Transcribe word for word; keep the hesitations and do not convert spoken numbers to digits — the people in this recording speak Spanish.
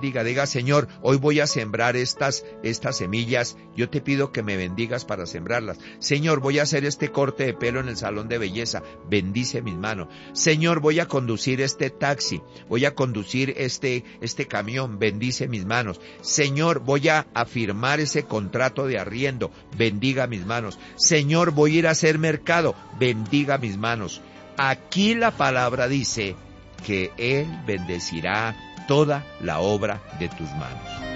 bendiga. Diga, Señor, hoy voy a sembrar estas, estas semillas. Yo te pido que me bendigas para sembrarlas. Señor, voy a hacer este corte de pelo en el salón de belleza. Bendice mis manos. Señor, voy a conducir este taxi. Voy a conducir este, este camión. Bendice mis manos. Señor, voy a, a firmar ese contrato de arriendo. Bendiga mis manos. Señor, voy a ir a hacer mercado. Bendiga mis manos. Aquí la palabra dice que Él bendecirá toda la obra de tus manos.